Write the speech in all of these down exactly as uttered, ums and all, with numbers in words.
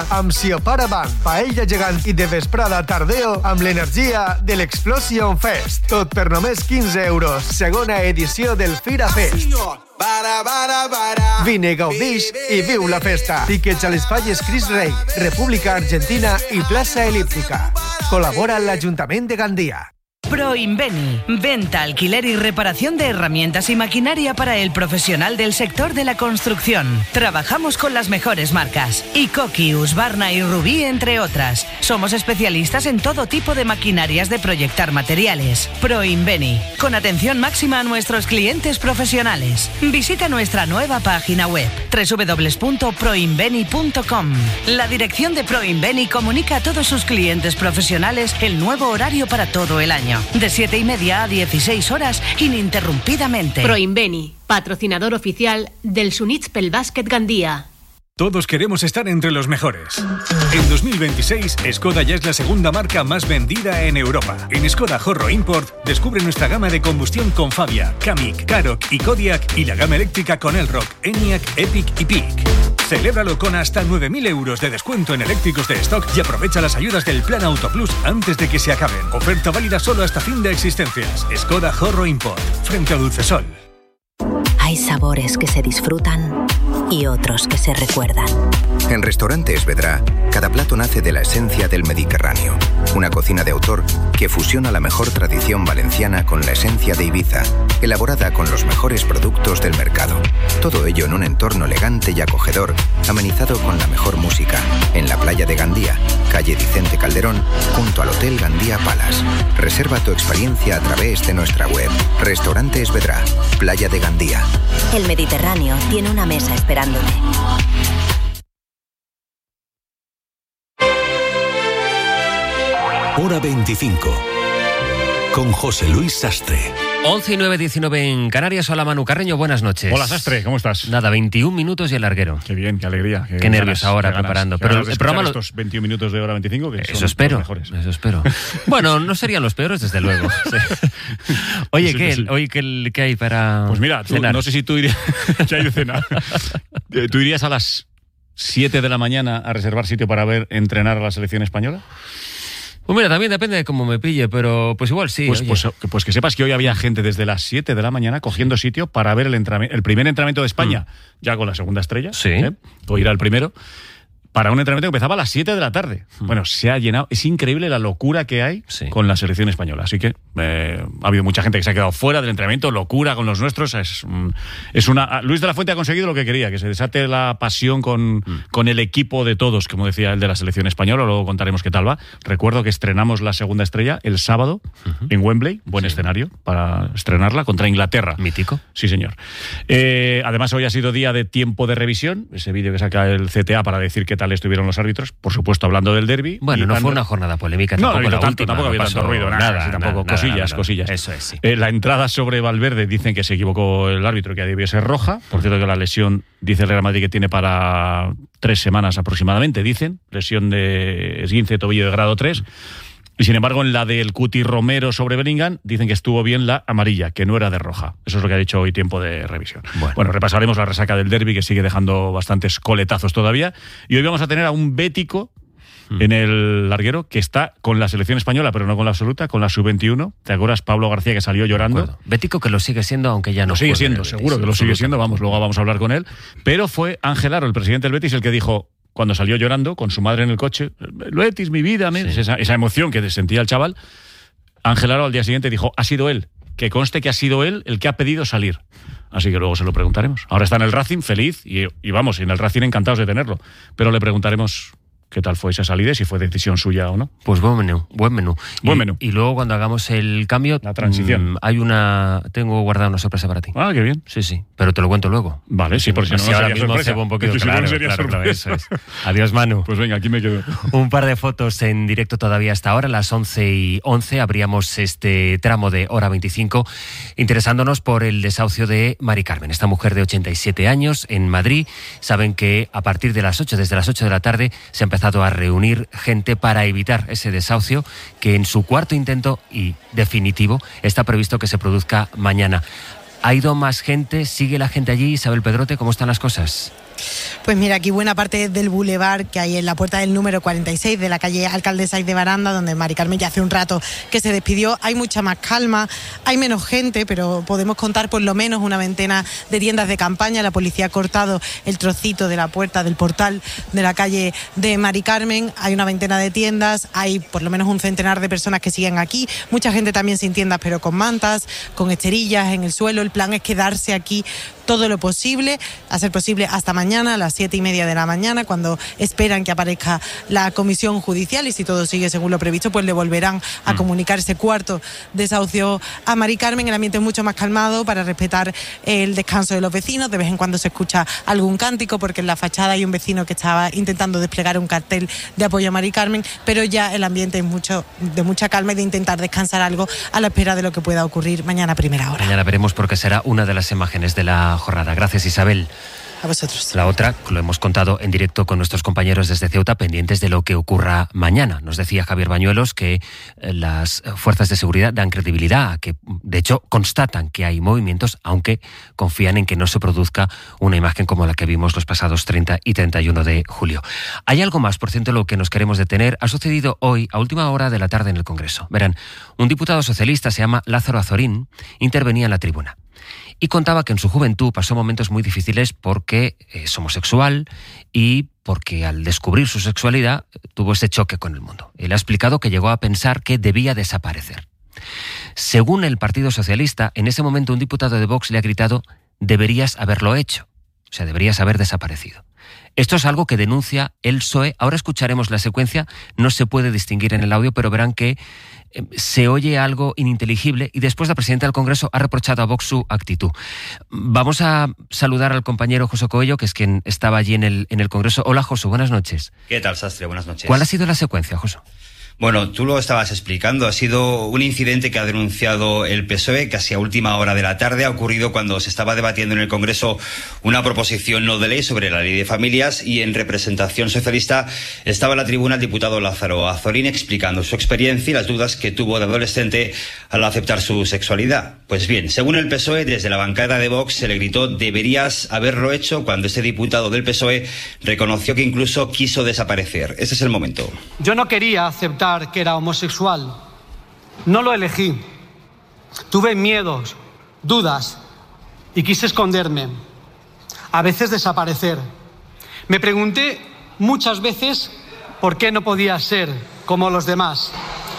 amb Siopara Bank, paella gegant i de vesprada tardeo amb l'energia de l'Explosion Fest. Tot per només quinze euros. Segona edició del Fira Fest. Vine, gaudix i viu la festa. Tickets a les falles Cris Rei, República Argentina i Plaça Elíptica. Col·labora l'Ajuntament de Gandia. Proinveni, venta, alquiler y reparación de herramientas y maquinaria para el profesional del sector de la construcción. Trabajamos con las mejores marcas, Ikoki, Husqvarna y Rubí, entre otras. Somos especialistas en todo tipo de maquinarias de proyectar materiales. Proinveni, con atención máxima a nuestros clientes profesionales. Visita nuestra nueva página web, doble u doble u doble u punto proinveni punto com. La dirección de Proinveni comunica a todos sus clientes profesionales el nuevo horario para todo el año. De siete y media a dieciséis horas, ininterrumpidamente. Proinveni, patrocinador oficial del Sunitspel Basket Gandía. Todos queremos estar entre los mejores. En dos mil veintiséis, Skoda ya es la segunda marca más vendida en Europa. En Skoda Horro Import, descubre nuestra gama de combustión con Fabia, Kamiq, Karoq y Kodiaq y la gama eléctrica con Elroq, Enyaq, Epic y Peak. Celébralo con hasta nueve mil euros de descuento en eléctricos de stock y aprovecha las ayudas del Plan Auto Plus antes de que se acaben. Oferta válida solo hasta fin de existencias. Skoda Horro Import, frente a Dulcesol. Hay sabores que se disfrutan y otros que se recuerdan. En Restaurante Esvedra, cada plato nace de la esencia del Mediterráneo. Una cocina de autor que fusiona la mejor tradición valenciana con la esencia de Ibiza, elaborada con los mejores productos del mercado. Todo ello en un entorno elegante y acogedor, amenizado con la mejor música, en la playa de Gandía, calle Vicente Calderón, junto al Hotel Gandía Palace. Reserva tu experiencia a través de nuestra web. Restaurante Esvedra, playa de Gandía. El Mediterráneo tiene una mesa esperándote. Hora veinticinco. Con José Luis Sastre. once y nueve, diecinueve en Canarias. Hola, Manu Carreño, buenas noches. Hola, Sastre, ¿cómo estás? Nada, veintiún minutos y el larguero. Qué bien, qué alegría. Qué, qué nervios ahora qué preparando. Ganas, Pero ganas el programa... estos veintiún minutos de Hora veinticinco, que eso son espero, los mejores. Eso espero. Bueno, no serían los peores, desde luego. Sí. Oye, sí, ¿qué, sí. Oye, ¿qué, ¿qué hay para Pues mira, tú, cenar? No sé si tú irías... ya hay de cenar. ¿Tú irías a las siete de la mañana a reservar sitio para ver entrenar a la selección española? Pues mira, también depende de cómo me pille, pero pues igual sí. Pues, pues, pues que sepas que hoy había gente desde las siete de la mañana cogiendo sitio para ver el, el primer entrenamiento de España, mm. ya con la segunda estrella, sí. ¿eh? O ir al primero, para un entrenamiento que empezaba a las siete de la tarde. Mm. Bueno, se ha llenado. Es increíble la locura que hay sí. con la selección española. Así que eh, ha habido mucha gente que se ha quedado fuera del entrenamiento, locura con los nuestros. Es, es una. Luis de la Fuente ha conseguido lo que quería, que se desate la pasión con, mm. con el equipo de todos, como decía el de la selección española. Luego contaremos qué tal va. Recuerdo que estrenamos la segunda estrella el sábado uh-huh. en Wembley. Buen sí. escenario para estrenarla contra Inglaterra. Mítico. Sí, señor. Eh, además, hoy ha sido día de tiempo de revisión. Ese vídeo que saca el C T A para decir qué tal estuvieron los árbitros, por supuesto hablando del derbi. Bueno, no fue una jornada polémica, no, tampoco no, la tanto, última, tampoco no había tanto ruido, nada, nada, sí, tampoco nada, cosillas, nada, nada. cosillas. Eso es, sí. Eh, la entrada sobre Valverde dicen que se equivocó el árbitro, que debió ser roja. Por cierto, que la lesión, dice el Real Madrid que tiene para tres semanas aproximadamente, dicen, lesión de esguince de tobillo de grado tres. Y sin embargo, en la del Cuti Romero sobre Bellingham, dicen que estuvo bien la amarilla, que no era de roja. Eso es lo que ha dicho hoy tiempo de revisión. Bueno, bueno repasaremos la resaca del derbi, que sigue dejando bastantes coletazos todavía. Y hoy vamos a tener a un bético mm. en el larguero, que está con la selección española, pero no con la absoluta, con la sub veintiuno. ¿Te acuerdas, Pablo García, que salió llorando? Bético que lo sigue siendo, aunque ya no. Lo sigue siendo, seguro que lo sigue siendo. Vamos, luego vamos a hablar con él. Pero fue Ángel Aro, el presidente del Betis, el que dijo, cuando salió llorando con su madre en el coche, Betis, mi vida, sí. esa, esa emoción que sentía el chaval, Ángel Aro al día siguiente dijo, ha sido él, que conste que ha sido él el que ha pedido salir. Así que luego se lo preguntaremos. Ahora está en el Racing, feliz, y, y vamos, en el Racing encantados de tenerlo. Pero le preguntaremos qué tal fue esa salida y si fue decisión suya o no. Pues buen menú, buen menú. Buen y, menú. Y luego cuando hagamos el cambio... La transición. Mmm, hay una... Tengo guardada una sorpresa para ti. Ah, qué bien. Sí, sí, pero te lo cuento luego. Vale, sí, por si no, si no ahora sería mismo sorpresa. cebo un poquito. Si Claro, no sería claro, claro, sorpresa. eso es. Adiós, Manu. Pues venga, aquí me quedo. Un par de fotos en directo todavía hasta ahora, las once y once. Abríamos este tramo de Hora veinticinco interesándonos por el desahucio de Mari Carmen, esta mujer de ochenta y siete años en Madrid. Saben que a partir de las ocho, desde las ocho de la tarde, se ha empezado a reunir gente para evitar ese desahucio que en su cuarto intento y definitivo está previsto que se produzca mañana. ¿Ha ido más gente? ¿Sigue la gente allí? Isabel Pedrote, ¿cómo están las cosas? Pues mira, aquí buena parte del bulevar que hay en la puerta del número cuarenta y seis de la calle Alcalde Saiz de Baranda, donde Mari Carmen ya hace un rato que se despidió, hay mucha más calma, hay menos gente, pero podemos contar por lo menos una veintena de tiendas de campaña. La policía ha cortado el trocito de la puerta del portal de la calle de Mari Carmen, hay una veintena de tiendas, hay por lo menos un centenar de personas que siguen aquí, mucha gente también sin tiendas pero con mantas, con esterillas en el suelo. El plan es quedarse aquí todo lo posible, a ser posible hasta mañana a las siete y media de la mañana, cuando esperan que aparezca la comisión judicial, y si todo sigue según lo previsto, pues le volverán a mm. comunicar ese cuarto desahucio a Mari Carmen. El ambiente es mucho más calmado para respetar el descanso de los vecinos. De vez en cuando se escucha algún cántico, porque en la fachada hay un vecino que estaba intentando desplegar un cartel de apoyo a Mari Carmen, pero ya el ambiente es mucho de mucha calma y de intentar descansar algo a la espera de lo que pueda ocurrir mañana a primera hora. Mañana veremos, porque será una de las imágenes de la jornada. Gracias, Isabel. A vosotros. La otra, lo hemos contado en directo con nuestros compañeros desde Ceuta, pendientes de lo que ocurra mañana. Nos decía Javier Bañuelos que las fuerzas de seguridad dan credibilidad, que de hecho constatan que hay movimientos, aunque confían en que no se produzca una imagen como la que vimos los pasados treinta y treinta y uno de julio. Hay algo más, por cierto, lo que nos queremos detener. Ha sucedido hoy, a última hora de la tarde, en el Congreso. Verán, un diputado socialista, se llama Lázaro Azorín, intervenía en la tribuna y contaba que en su juventud pasó momentos muy difíciles porque es homosexual y porque al descubrir su sexualidad tuvo ese choque con el mundo. Él ha explicado que llegó a pensar que debía desaparecer. Según el Partido Socialista, en ese momento un diputado de Vox le ha gritado: deberías haberlo hecho, o sea, deberías haber desaparecido. Esto es algo que denuncia el P S O E. Ahora escucharemos la secuencia, no se puede distinguir en el audio, pero verán que eh, se oye algo ininteligible, y después la presidenta del Congreso ha reprochado a Vox su actitud. Vamos a saludar al compañero José Coello, que es quien estaba allí en el, en el Congreso. Hola, José, buenas noches. ¿Qué tal, Sastre? Buenas noches. ¿Cuál ha sido la secuencia, José? Bueno, tú lo estabas explicando. Ha sido un incidente que ha denunciado el P S O E casi a última hora de la tarde. Ha ocurrido cuando se estaba debatiendo en el Congreso una proposición no de ley sobre la ley de familias, y en representación socialista estaba en la tribuna el diputado Lázaro Azorín explicando su experiencia y las dudas que tuvo de adolescente al aceptar su sexualidad. Pues bien, según el P S O E, desde la bancada de Vox se le gritó: deberías haberlo hecho, cuando este diputado del P S O E reconoció que incluso quiso desaparecer. Ese es el momento. Yo no quería aceptar que era homosexual. No lo elegí. Tuve miedos, dudas, y quise esconderme. A veces desaparecer. Me pregunté muchas veces por qué no podía ser como los demás.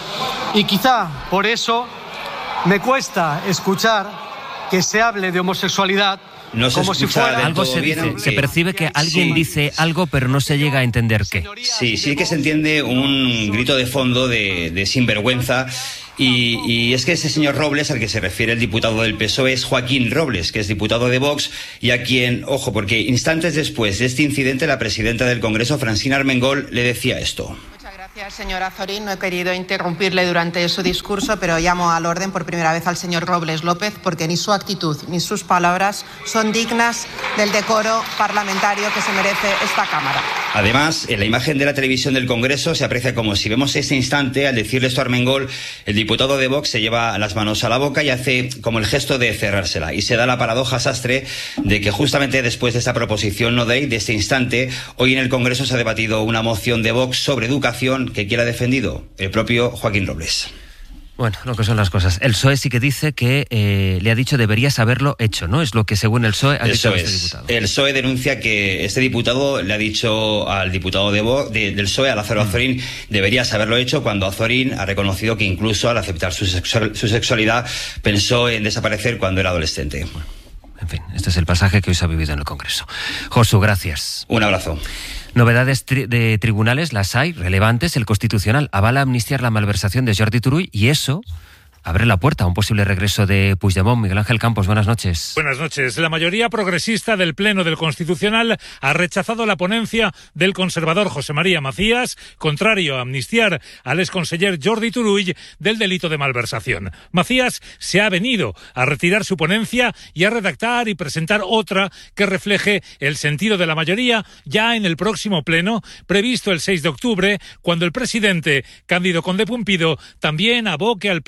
Y quizá por eso me cuesta escuchar que se hable de homosexualidad. No se como si fuera algo se dice, bien, se percibe que alguien sí. dice algo, pero no se llega a entender qué. Sí, sí que se entiende un grito de fondo de, de sinvergüenza. Y, y es que ese señor Robles, al que se refiere el diputado del P S O E, es Joaquín Robles, que es diputado de Vox, y a quien, ojo, porque instantes después de este incidente, la presidenta del Congreso, Francina Armengol, le decía esto. Gracias, señor Azorín. No he querido interrumpirle durante su discurso, pero llamo al orden por primera vez al señor Robles López, porque ni su actitud ni sus palabras son dignas del decoro parlamentario que se merece esta Cámara. Además, en la imagen de la televisión del Congreso se aprecia como, si vemos ese instante, al decirle esto a Armengol, el diputado de Vox se lleva las manos a la boca y hace como el gesto de cerrársela. Y se da la paradoja, Sastre, de que justamente después de esta proposición no de ley, de este instante, hoy en el Congreso se ha debatido una moción de Vox sobre educación que quiera defendido el propio Joaquín Robles. Bueno, lo que son las cosas. El P S O E sí que dice que eh, le ha dicho deberías haberlo hecho, ¿no? Es lo que según el P S O E ha dicho Eso este es. diputado. El P S O E denuncia que este diputado le ha dicho al diputado de Bo, de, del P S O E, a Lázaro mm. Azorín, deberías haberlo hecho, cuando Azorín ha reconocido que incluso al aceptar su, sexual, su sexualidad pensó en desaparecer cuando era adolescente. Bueno, en fin, este es el pasaje que hoy se ha vivido en el Congreso. Josu, gracias. Un abrazo. Novedades tri- de tribunales, las hay, relevantes. El Constitucional avala amnistiar la malversación de Jordi Turull, y eso abre la puerta a un posible regreso de Puigdemont. Miguel Ángel Campos, buenas noches. Buenas noches. La mayoría progresista del Pleno del Constitucional ha rechazado la ponencia del conservador José María Macías, contrario a amnistiar al exconseller Jordi Turull del delito de malversación. Macías se ha venido a retirar su ponencia y a redactar y presentar otra que refleje el sentido de la mayoría ya en el próximo Pleno, previsto el seis de octubre, cuando el presidente Cándido Condé Pumpido también aboque al Pleno su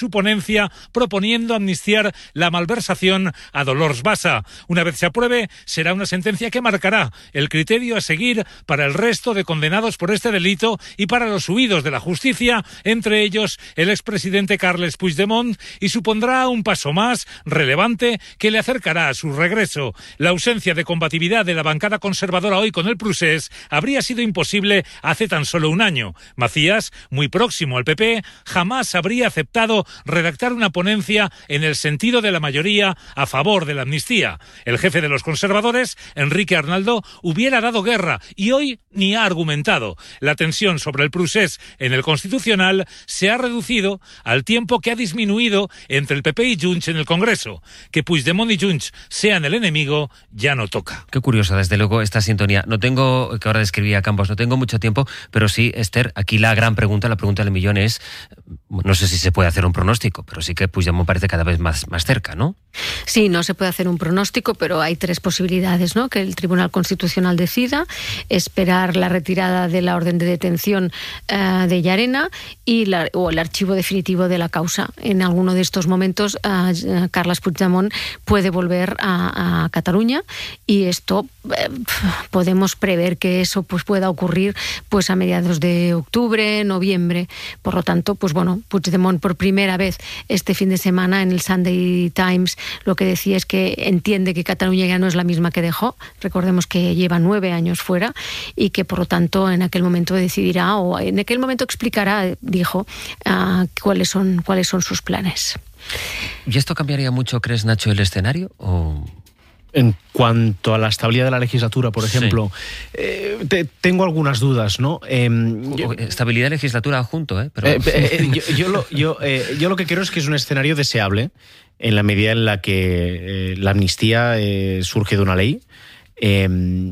su ponencia proponiendo amnistiar la malversación a Dolors Bassa. Una vez se apruebe, será una sentencia que marcará el criterio a seguir para el resto de condenados por este delito y para los huidos de la justicia, entre ellos el expresidente Carles Puigdemont, y supondrá un paso más relevante que le acercará a su regreso. La ausencia de combatividad de la bancada conservadora hoy con el procés habría sido imposible hace tan solo un año. Macías, muy próximo al P P, jamás habría aceptado redactar una ponencia en el sentido de la mayoría a favor de la amnistía. El jefe de los conservadores, Enrique Arnaldo, hubiera dado guerra y hoy ni ha argumentado. La tensión sobre el procés en el Constitucional se ha reducido al tiempo que ha disminuido entre el P P y Junts en el Congreso. Que Puigdemont y Junts sean el enemigo ya no toca. Qué curiosa, desde luego, esta sintonía. No tengo, que ahora describía Campos, no tengo mucho tiempo, pero sí, Esther, aquí la gran pregunta, la pregunta del millón es, no sé si se puede hacer un pronóstico, pero sí que Puigdemont parece cada vez más, más cerca, ¿no? Sí, no se puede hacer un pronóstico, pero hay tres posibilidades, ¿no? Que el Tribunal Constitucional decida, esperar la retirada de la orden de detención uh, de Llarena y la, o el archivo definitivo de la causa. En alguno de estos momentos, uh, Carles Puigdemont puede volver a, a Cataluña y esto eh, podemos prever que eso pues pueda ocurrir pues a mediados de octubre, noviembre. Por lo tanto, pues bueno, Puigdemont por primera vez este fin de semana en el Sunday Times lo que decía es que entiende que Cataluña ya no es la misma que dejó. Recordemos que lleva nueve años fuera y que por lo tanto en aquel momento decidirá o en aquel momento explicará, dijo, uh, cuáles son, cuáles son sus planes. ¿Y esto cambiaría mucho, crees, Nacho, el escenario? ¿O...? En cuanto a la estabilidad de la legislatura, por ejemplo, sí. eh, te, tengo algunas dudas, ¿no? Eh, yo, Estabilidad de legislatura junto, ¿eh? Pero... eh, eh yo, yo, lo, yo, eh, yo lo que creo es que es un escenario deseable en la medida en la que eh, la amnistía eh, surge de una ley eh,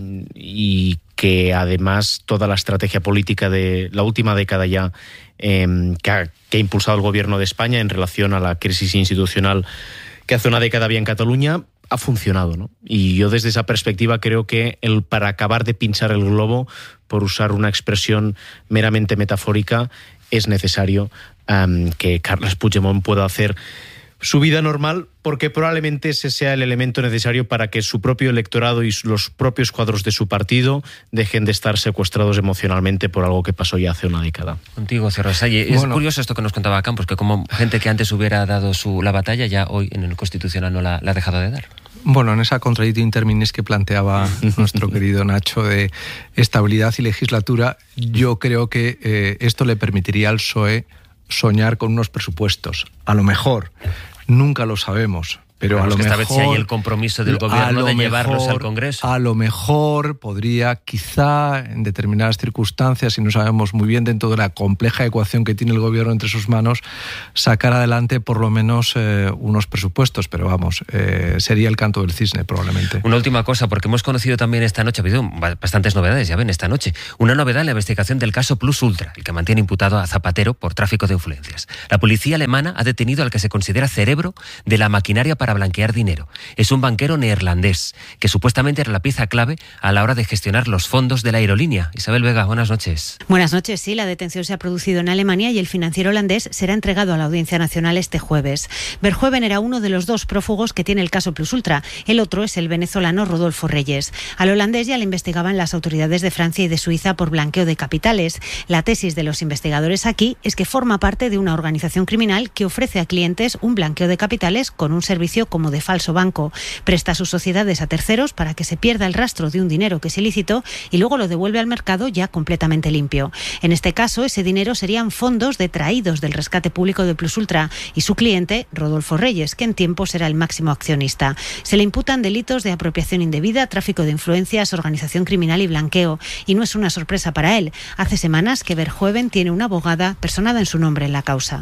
y que además toda la estrategia política de la última década ya eh, que, ha, que ha impulsado el gobierno de España en relación a la crisis institucional que hace una década había en Cataluña ha funcionado, ¿no? Y yo desde esa perspectiva creo que el para acabar de pinchar el globo, por usar una expresión meramente metafórica, es necesario um, que Carles Puigdemont pueda hacer su vida normal, porque probablemente ese sea el elemento necesario para que su propio electorado y los propios cuadros de su partido dejen de estar secuestrados emocionalmente por algo que pasó ya hace una década. Contigo, Cerrosalle. Es bueno. curioso esto que nos contaba Campos, que como gente que antes hubiera dado su, la batalla, ya hoy en el Constitucional no la, la ha dejado de dar. Bueno, en esa contradictio interminis que planteaba nuestro querido Nacho de estabilidad y legislatura, yo creo que eh, esto le permitiría al P S O E soñar con unos presupuestos. A lo mejor, nunca lo sabemos, pero Claro, a lo esta mejor... Esta vez sí hay el compromiso del gobierno de llevarlos mejor, al Congreso. A lo mejor podría, quizá, en determinadas circunstancias, y no sabemos muy bien dentro de la compleja ecuación que tiene el gobierno entre sus manos, sacar adelante por lo menos eh, unos presupuestos, pero vamos, eh, sería el canto del cisne probablemente. Una última cosa, porque hemos conocido también esta noche, ha habido bastantes novedades, ya ven, esta noche, una novedad en la investigación del caso Plus Ultra, el que mantiene imputado a Zapatero por tráfico de influencias. La policía alemana ha detenido al que se considera cerebro de la maquinaria para blanquear dinero. Es un banquero neerlandés que supuestamente era la pieza clave a la hora de gestionar los fondos de la aerolínea. Isabel Vega, buenas noches. Buenas noches, sí, la detención se ha producido en Alemania y el financiero holandés será entregado a la Audiencia Nacional este jueves. Verhoeven era uno de los dos prófugos que tiene el caso Plus Ultra. El otro es el venezolano Rodolfo Reyes. Al holandés ya le investigaban las autoridades de Francia y de Suiza por blanqueo de capitales. La tesis de los investigadores aquí es que forma parte de una organización criminal que ofrece a clientes un blanqueo de capitales con un servicio como de falso banco. Presta sus sociedades a terceros para que se pierda el rastro de un dinero que es ilícito y luego lo devuelve al mercado ya completamente limpio. En este caso, ese dinero serían fondos detraídos del rescate público de Plus Ultra y su cliente, Rodolfo Reyes, que en tiempo será el máximo accionista. Se le imputan delitos de apropiación indebida, tráfico de influencias, organización criminal y blanqueo. Y no es una sorpresa para él. Hace semanas que Verhoeven tiene una abogada personada en su nombre en la causa.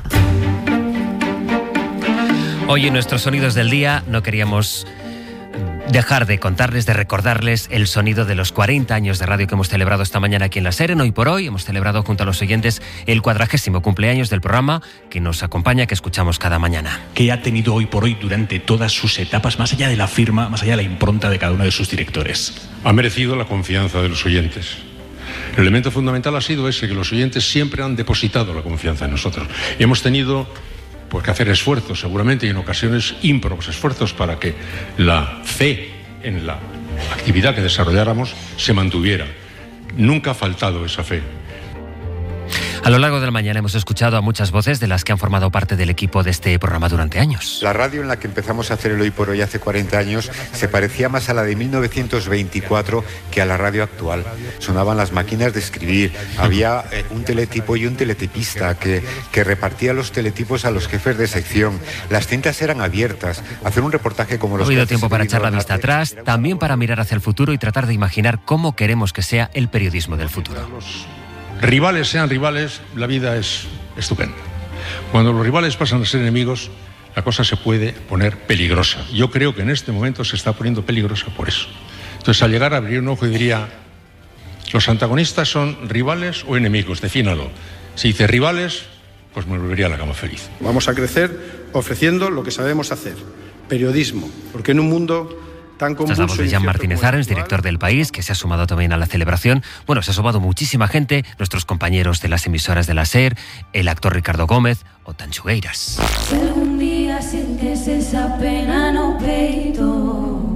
Hoy en nuestros sonidos del día no queríamos dejar de contarles, de recordarles el sonido de los cuarenta años de radio que hemos celebrado esta mañana aquí en La Seren. Hoy por hoy hemos celebrado junto a los oyentes el cuadragésimo cumpleaños del programa que nos acompaña, que escuchamos cada mañana. Que ha tenido hoy por hoy durante todas sus etapas, más allá de la firma, más allá de la impronta de cada uno de sus directores. Ha merecido la confianza de los oyentes. El elemento fundamental ha sido ese, que los oyentes siempre han depositado la confianza en nosotros. Y hemos tenido pues que hacer esfuerzos, seguramente, y en ocasiones ímprobos esfuerzos para que la fe en la actividad que desarrolláramos se mantuviera. Nunca ha faltado esa fe. A lo largo de la mañana hemos escuchado a muchas voces de las que han formado parte del equipo de este programa durante años. La radio en la que empezamos a hacer el Hoy por Hoy hace cuarenta años se parecía más a la de mil novecientos veinticuatro que a la radio actual. Sonaban las máquinas de escribir, había eh, un teletipo y un teletipista que, que repartía los teletipos a los jefes de sección. Las cintas eran abiertas. Hacer un reportaje como los... Ha habido tiempo para echar la vista atrás, también para mirar hacia el futuro y tratar de imaginar cómo queremos que sea el periodismo del futuro. Rivales sean rivales, la vida es estupenda. Cuando los rivales pasan a ser enemigos, la cosa se puede poner peligrosa. Yo creo que en este momento se está poniendo peligrosa por eso. Entonces, al llegar a abrir un ojo, diría, ¿los antagonistas son rivales o enemigos? Defínalo. Si dice rivales, pues me volvería a la cama feliz. Vamos a crecer ofreciendo lo que sabemos hacer, periodismo, porque en un mundo... Esta es la voz de Jan Martínez Arens, director del País, que se ha sumado también a la celebración. Bueno, se ha sumado muchísima gente, nuestros compañeros de las emisoras de la SER, el actor Ricardo Gómez o Tanchugueiras. Si algún día sientes esa pena no peito,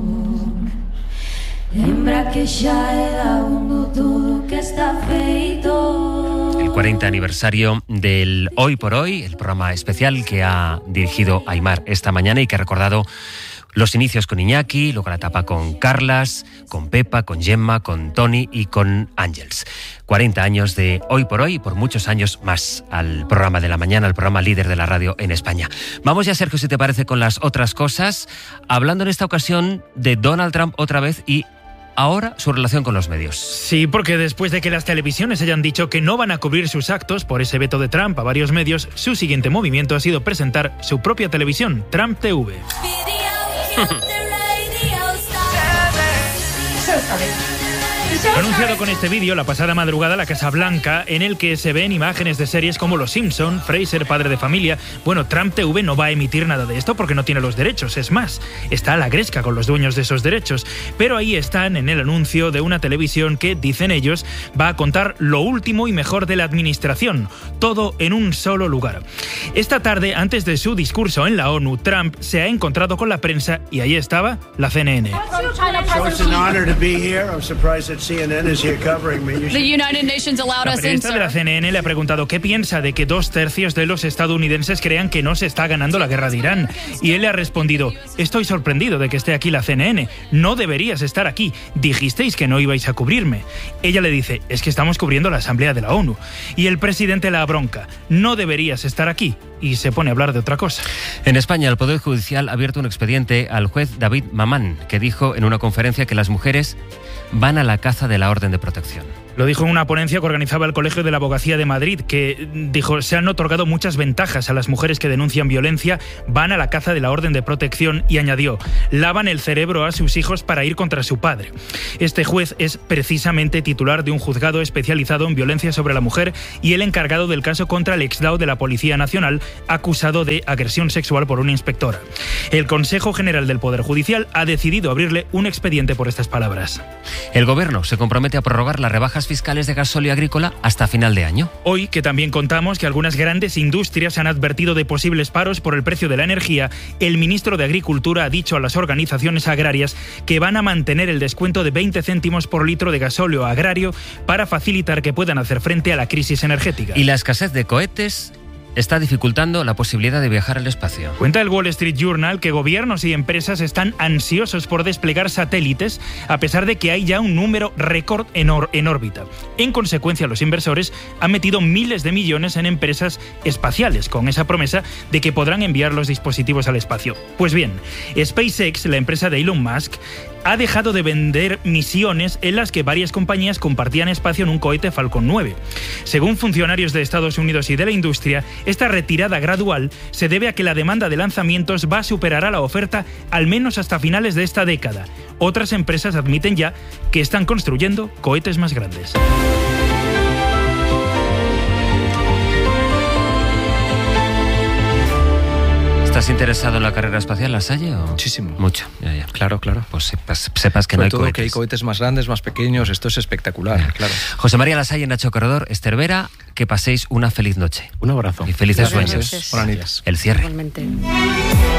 lembra que xa he dado todo que está feito. El cuarenta aniversario del Hoy por Hoy, el programa especial que ha dirigido Aimar esta mañana y que ha recordado los inicios con Iñaki, luego la etapa con Carlas, con Pepa, con Gemma, con Tony y con Ángels. cuarenta años de Hoy por Hoy y por muchos años más al programa de la mañana, al programa líder de la radio en España. Vamos ya, Sergio, si te parece, con las otras cosas, hablando en esta ocasión de Donald Trump otra vez y ahora su relación con los medios. Sí, porque después de que las televisiones hayan dicho que no van a cubrir sus actos por ese veto de Trump a varios medios, su siguiente movimiento ha sido presentar su propia televisión, Trump T V. Lo anunciado con este vídeo la pasada madrugada la Casa Blanca, en el que se ven imágenes de series como Los Simpson, Frasier, Padre de Familia. Bueno, Trump T V no va a emitir nada de esto porque no tiene los derechos, es más, está a la gresca con los dueños de esos derechos. Pero ahí están en el anuncio de una televisión que, dicen ellos, va a contar lo último y mejor de la administración, todo en un solo lugar. Esta tarde, antes de su discurso en la ONU, Trump se ha encontrado con la prensa y ahí estaba la C N N. La periodista de la C N N le ha preguntado qué piensa de que dos tercios de los estadounidenses crean que no se está ganando la guerra de Irán. Y él le ha respondido: estoy sorprendido de que esté aquí la C N N. No deberías estar aquí. Dijisteis que no ibais a cubrirme. Ella le dice: es que estamos cubriendo la Asamblea de la ONU. Y el presidente la bronca: no deberías estar aquí. Y se pone a hablar de otra cosa. En España, el Poder Judicial ha abierto un expediente al juez David Mamán, que dijo en una conferencia que las mujeres van a la caza de la orden de protección. Lo dijo en una ponencia que organizaba el Colegio de la Abogacía de Madrid, que dijo: se han otorgado muchas ventajas a las mujeres que denuncian violencia, van a la caza de la orden de protección, y añadió: lavan el cerebro a sus hijos para ir contra su padre. Este juez es precisamente titular de un juzgado especializado en violencia sobre la mujer y el encargado del caso contra el exdao de la Policía Nacional, acusado de agresión sexual por una inspectora. El Consejo General del Poder Judicial ha decidido abrirle un expediente por estas palabras. El Gobierno se compromete a prorrogar las rebajas fiscales de gasóleo agrícola hasta final de año. Hoy, que también contamos que algunas grandes industrias han advertido de posibles paros por el precio de la energía, el ministro de Agricultura ha dicho a las organizaciones agrarias que van a mantener el descuento de veinte céntimos por litro de gasóleo agrario para facilitar que puedan hacer frente a la crisis energética. Y la escasez de cohetes está dificultando la posibilidad de viajar al espacio. Cuenta el Wall Street Journal que gobiernos y empresas están ansiosos por desplegar satélites, a pesar de que hay ya un número récord en, or- en órbita. En consecuencia, los inversores han metido miles de millones en empresas espaciales, con esa promesa de que podrán enviar los dispositivos al espacio. Pues bien, SpaceX, la empresa de Elon Musk, ha dejado de vender misiones en las que varias compañías compartían espacio en un cohete Falcon nueve. Según funcionarios de Estados Unidos y de la industria, esta retirada gradual se debe a que la demanda de lanzamientos va a superar a la oferta al menos hasta finales de esta década. Otras empresas admiten ya que están construyendo cohetes más grandes. Esta ¿Estás interesado en la carrera espacial, Lasalle? O? Muchísimo. Mucho, ya, ya. Claro, claro. Pues sepas, sepas que Sobre no hay todo cohetes. que hay cohetes más grandes, más pequeños, esto es espectacular, ya. Claro. José María Lasalle, Nacho Corredor, Esther Vera, que paséis una feliz noche. Un abrazo. Y felices Buenas sueños. noches. Buenas noches. El cierre. Igualmente.